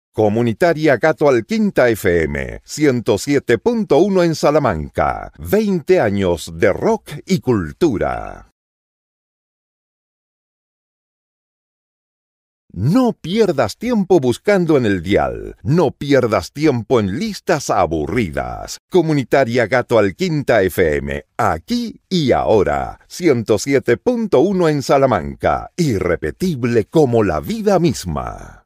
Comunitaria Gato Alquinta FM, 107.1 en Salamanca. 20 años de rock y cultura. No pierdas tiempo buscando en el dial. No pierdas tiempo en listas aburridas. Comunitaria Gato Alquinta FM, aquí y ahora. 107.1 en Salamanca. Irrepetible como la vida misma.